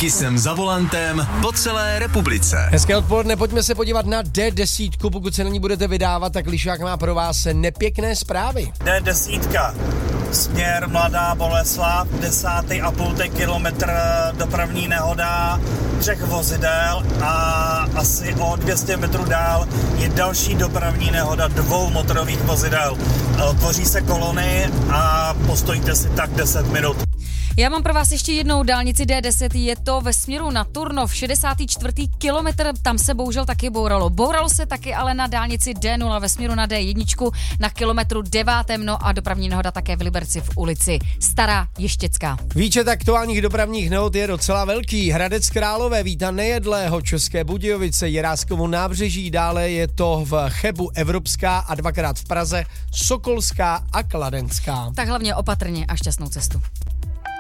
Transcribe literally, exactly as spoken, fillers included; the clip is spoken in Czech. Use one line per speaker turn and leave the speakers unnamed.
Desítky sem za volantem po celé republice.
Hezké odpoledne, pojďme se podívat na D deset. Pokud se na ní budete vydávat, tak Lišák má pro vás nepěkné zprávy.
D deset. Směr Mladá Boleslav, desátý a půl kilometr dopravní nehoda, třech vozidel a asi o dvě stě metrů dál je další dopravní nehoda dvou motorových vozidel. Tvoří se kolony a postojíte si tak deset minut.
Já mám pro vás ještě jednou dálnici D deset, je to ve směru na Turnov, šedesátý čtvrtý kilometr, tam se bohužel taky bouralo. Bouralo se taky ale na dálnici D nula ve směru na D jedna na kilometru devátém, no a dopravní nehoda také v Liberci v ulici Stará Ještěcká.
Výčet aktuálních dopravních nehod je docela velký. Hradec Králové, Víta Nejedlého, České Budějovice, Jiráskovo nábřeží, dále je to v Chebu Evropská a dvakrát v Praze Sokolská a Kladenská.
Tak hlavně opatrně a šťastnou cestu.